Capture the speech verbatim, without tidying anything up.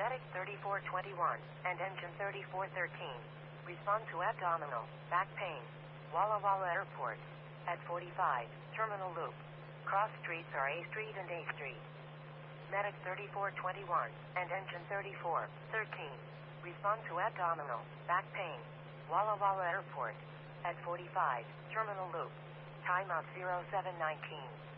Medic thirty-four twenty-one and Engine thirty-four thirteen. Respond to abdominal, back pain. Walla Walla Airport. At forty-five, Terminal Loop. Cross streets are A Street and A Street. Medic thirty-four twenty-one and Engine thirty-four thirteen. Respond to abdominal, back pain. Walla Walla Airport. At forty-five, Terminal Loop. Time of zero seven nineteen.